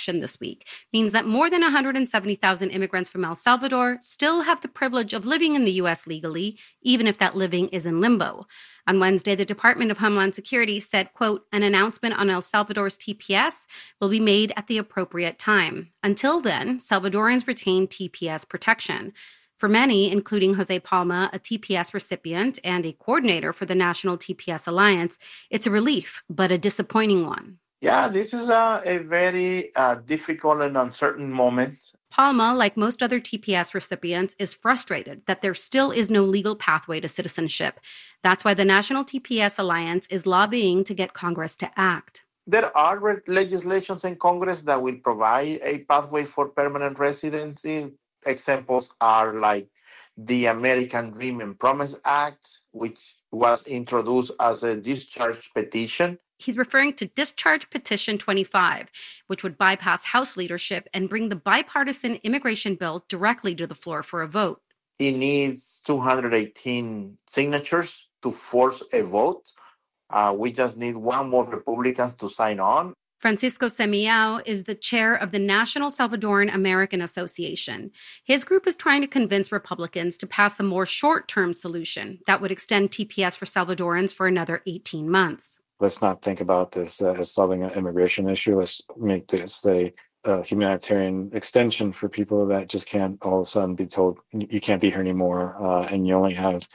action this week means that more than 170,000 immigrants from El Salvador still have the privilege of living in the U.S. legally, even if that living is in limbo. On Wednesday, the Department of Homeland Security said, quote, an announcement on El Salvador's TPS will be made at the appropriate time. Until then, Salvadorans retain TPS protection. For many, including Jose Palma, a TPS recipient and a coordinator for the National TPS Alliance, it's a relief, but a disappointing one. Yeah, this is a very difficult and uncertain moment. Palma, like most other TPS recipients, is frustrated that there still is no legal pathway to citizenship. That's why the National TPS Alliance is lobbying to get Congress to act. There are legislations in Congress that will provide a pathway for permanent residency. Examples are like the American Dream and Promise Act, which was introduced as a discharge petition. He's referring to Discharge Petition 25, which would bypass House leadership and bring the bipartisan immigration bill directly to the floor for a vote. He needs 218 signatures to force a vote. We just need one more Republicans to sign on. Francisco Semiao is the chair of the National Salvadoran American Association. His group is trying to convince Republicans to pass a more short-term solution that would extend TPS for Salvadorans for another 18 months. Let's not think about this as solving an immigration issue. Let's make this a humanitarian extension for people that just can't all of a sudden be told you can't be here anymore and you only have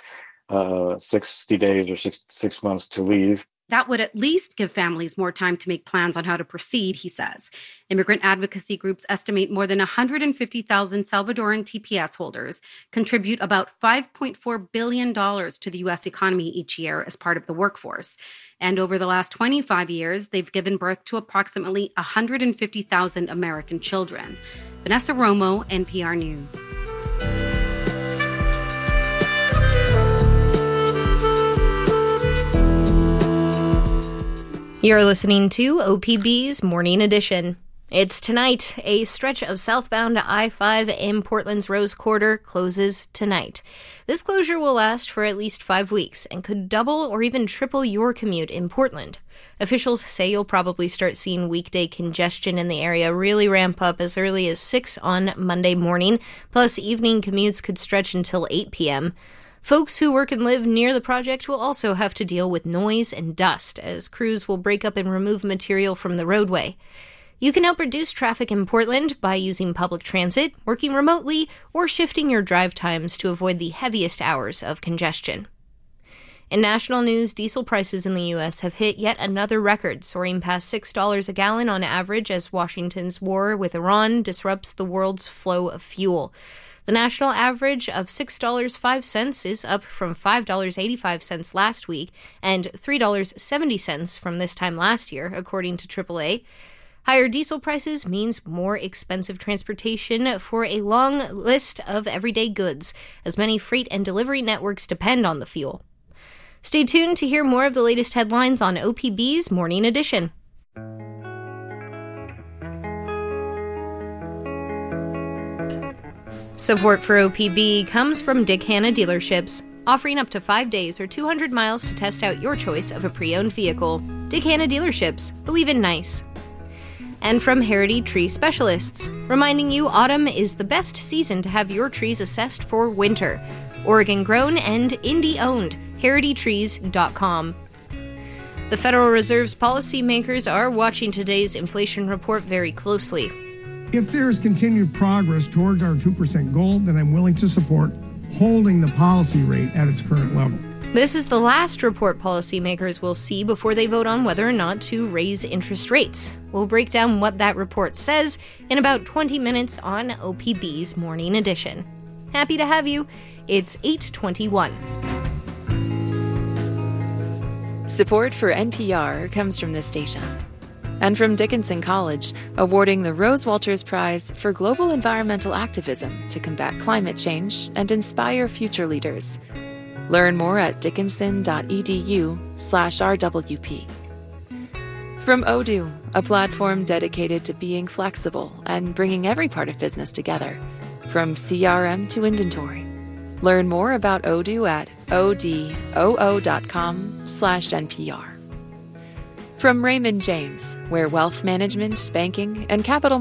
60 days or six months to leave. That would at least give families more time to make plans on how to proceed, he says. Immigrant advocacy groups estimate more than 150,000 Salvadoran TPS holders contribute about $5.4 billion to the U.S. economy each year as part of the workforce. And over the last 25 years, they've given birth to approximately 150,000 American children. Vanessa Romo, NPR News. You're listening to OPB's Morning Edition. It's tonight. A stretch of southbound I-5 in Portland's Rose Quarter closes tonight. This closure will last for at least 5 weeks and could double or even triple your commute in Portland. Officials say you'll probably start seeing weekday congestion in the area really ramp up as early as 6 on Monday morning, plus evening commutes could stretch until 8 p.m. Folks who work and live near the project will also have to deal with noise and dust as crews will break up and remove material from the roadway. You can help reduce traffic in Portland by using public transit, working remotely, or shifting your drive times to avoid the heaviest hours of congestion. In national news, diesel prices in the U.S. have hit yet another record, soaring past $6 a gallon on average as Washington's war with Iran disrupts the world's flow of fuel. The national average of $6.05 is up from $5.85 last week and $3.70 from this time last year, according to AAA. Higher diesel prices means more expensive transportation for a long list of everyday goods, as many freight and delivery networks depend on the fuel. Stay tuned to hear more of the latest headlines on OPB's Morning Edition. Support for OPB comes from Dick Hanna Dealerships, offering up to 5 days or 200 miles to test out your choice of a pre-owned vehicle. Dick Hanna Dealerships, believe in nice. And from Heritage Tree Specialists, reminding you autumn is the best season to have your trees assessed for winter. Oregon grown and Indie owned, heritagetrees.com. The Federal Reserve's policymakers are watching today's inflation report very closely. If there is continued progress towards our 2% goal, then I'm willing to support holding the policy rate at its current level. This is the last report policymakers will see before they vote on whether or not to raise interest rates. We'll break down what that report says in about 20 minutes on OPB's Morning Edition. Happy to have you. It's 8:21. Support for NPR comes from this station and from Dickinson College, awarding the Rose Walters Prize for Global Environmental Activism to combat climate change and inspire future leaders. Learn more at dickinson.edu/RWP. From Odoo, a platform dedicated to being flexible and bringing every part of business together, from CRM to inventory. Learn more about Odoo at odoo.com/NPR. From Raymond James, where wealth management, banking, and capital